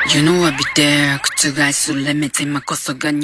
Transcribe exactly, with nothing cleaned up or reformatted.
You know I'll be there. 覆すlimits今こそが